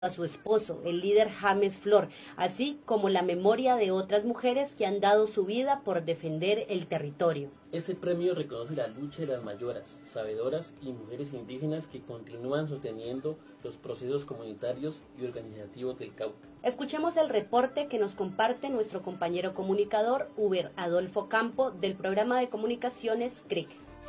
a su esposo, el líder James Flor, así como la memoria de otras mujeres que han dado su vida por defender el territorio. Este premio reconoce la lucha de las mayoras, sabedoras y mujeres indígenas que continúan sosteniendo los procesos comunitarios y organizativos del Cauca. Escuchemos el reporte que nos comparte nuestro compañero comunicador Uber Adolfo Campo del programa de comunicaciones CRIC.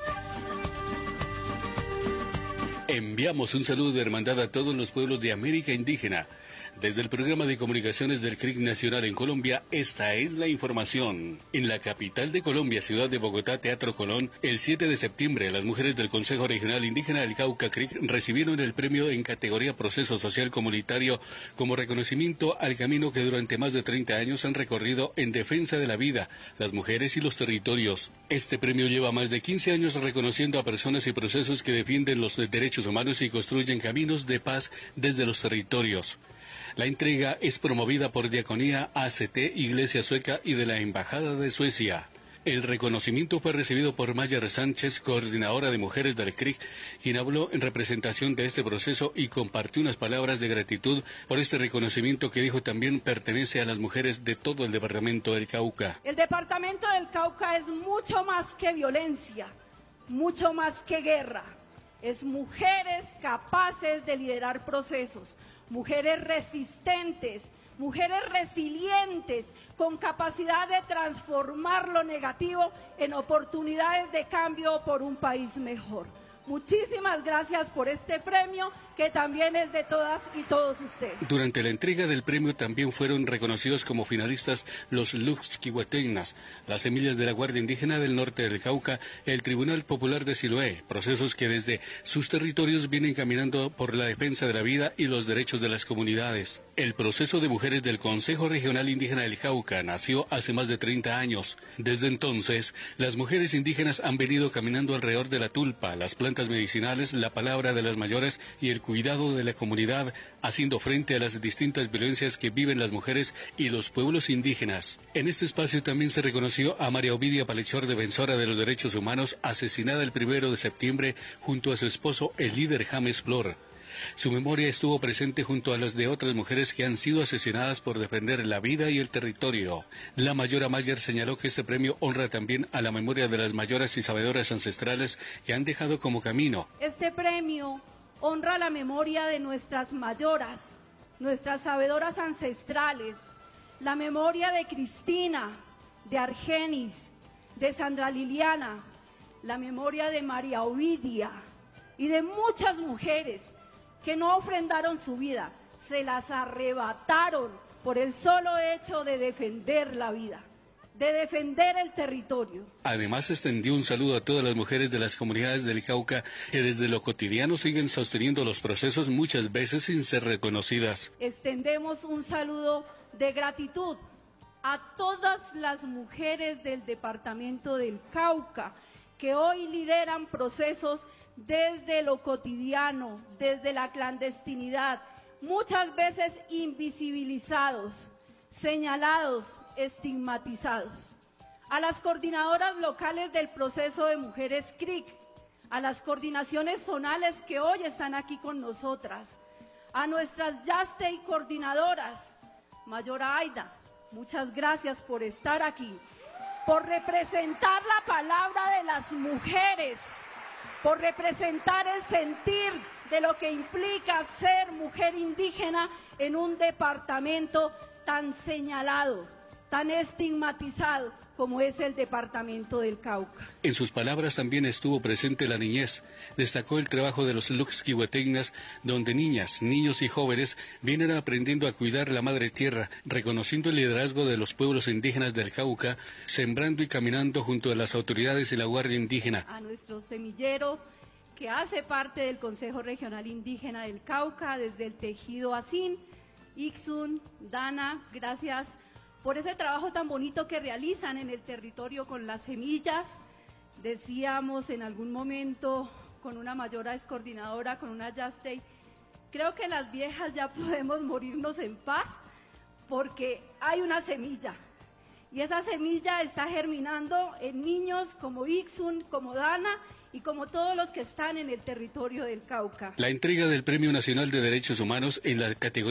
Enviamos un saludo de hermandad a todos los pueblos de América Indígena. Desde el programa de comunicaciones del CRIC Nacional en Colombia, esta es la información. En la capital de Colombia, ciudad de Bogotá, Teatro Colón, el 7 de septiembre, las mujeres del Consejo Regional Indígena del Cauca CRIC recibieron el premio en categoría Proceso Social Comunitario como reconocimiento al camino que durante más de 30 años han recorrido en defensa de la vida, las mujeres y los territorios. Este premio lleva más de 15 años reconociendo a personas y procesos que defienden los derechos humanos y construyen caminos de paz desde los territorios. La entrega es promovida por Diaconía ACT, Iglesia Sueca y de la Embajada de Suecia. El reconocimiento fue recibido por Mayer Sánchez, coordinadora de mujeres del CRIC, quien habló en representación de este proceso y compartió unas palabras de gratitud por este reconocimiento que dijo también pertenece a las mujeres de todo el departamento del Cauca. El departamento del Cauca es mucho más que violencia, mucho más que guerra. Es mujeres capaces de liderar procesos, mujeres resistentes, mujeres resilientes, con capacidad de transformar lo negativo en oportunidades de cambio por un país mejor. Muchísimas gracias por este premio, que también es de todas y todos ustedes. Durante la entrega del premio también fueron reconocidos como finalistas los Luxquihuetennas, las semillas de la Guardia Indígena del Norte del Cauca, el Tribunal Popular de Siloé, procesos que desde sus territorios vienen caminando por la defensa de la vida y los derechos de las comunidades. El proceso de mujeres del Consejo Regional Indígena del Cauca nació hace más de 30 años. Desde entonces, las mujeres indígenas han venido caminando alrededor de la tulpa, las plantas medicinales, la palabra de las mayores y el cuidado de la comunidad, haciendo frente a las distintas violencias que viven las mujeres y los pueblos indígenas. En este espacio también se reconoció a María Ovidia Palechor, defensora de los derechos humanos, asesinada el 1 de septiembre junto a su esposo, el líder James Flor. Su memoria estuvo presente junto a las de otras mujeres que han sido asesinadas por defender la vida y el territorio. La mayora Mayer señaló que este premio honra también a la memoria de las mayoras y sabedoras ancestrales que han dejado como camino. Este premio honra la memoria de nuestras mayoras, nuestras sabedoras ancestrales, la memoria de Cristina, de Argenis, de Sandra Liliana, la memoria de María Ovidia y de muchas mujeres que no ofrendaron su vida, se las arrebataron por el solo hecho de defender la vida, de defender el territorio. Además, extendió un saludo a todas las mujeres de las comunidades del Cauca que desde lo cotidiano siguen sosteniendo los procesos muchas veces sin ser reconocidas. Extendemos un saludo de gratitud a todas las mujeres del departamento del Cauca que hoy lideran procesos desde lo cotidiano, desde la clandestinidad, muchas veces invisibilizados, señalados, estigmatizados. A las coordinadoras locales del proceso de mujeres CRIC, a las coordinaciones zonales que hoy están aquí con nosotras, a nuestras YASTEI coordinadoras, Mayora Aida, muchas gracias por estar aquí, por representar la palabra de las mujeres, por representar el sentir de lo que implica ser mujer indígena en un departamento tan señalado, tan estigmatizado como es el departamento del Cauca. En sus palabras también estuvo presente la niñez. Destacó el trabajo de los Luxquihuetennas, donde niñas, niños y jóvenes vienen aprendiendo a cuidar la madre tierra, reconociendo el liderazgo de los pueblos indígenas del Cauca, sembrando y caminando junto a las autoridades y la Guardia Indígena. A nuestro semillero, que hace parte del Consejo Regional Indígena del Cauca, desde el tejido Asín, Ixun, Dana, gracias por ese trabajo tan bonito que realizan en el territorio con las semillas. Decíamos en algún momento con una mayora excoordinadora, con una YASTEI, creo que las viejas ya podemos morirnos en paz porque hay una semilla Y esa semilla está germinando en niños como Ixun, como Dana y como todos los que están en el territorio del Cauca. La entrega del Premio Nacional de Derechos Humanos en la categoría